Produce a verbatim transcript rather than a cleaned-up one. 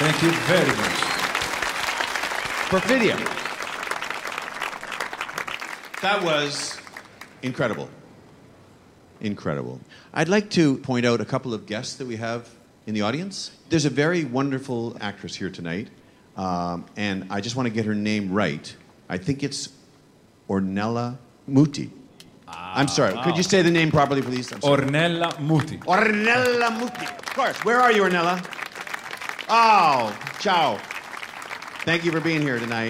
Thank you very much. Perfidia. That was incredible. Incredible. I'd like to point out a couple of guests that we have in the audience. There's a very wonderful actress here tonight, um, and I just want to get her name right. I think it's Ornella Muti. Ah, I'm sorry. Wow. Could you say the name properly, please? I'm sorry. Ornella Muti. Ornella Muti. Of course. Where are you, Ornella? Oh, ciao. Thank you for being here tonight.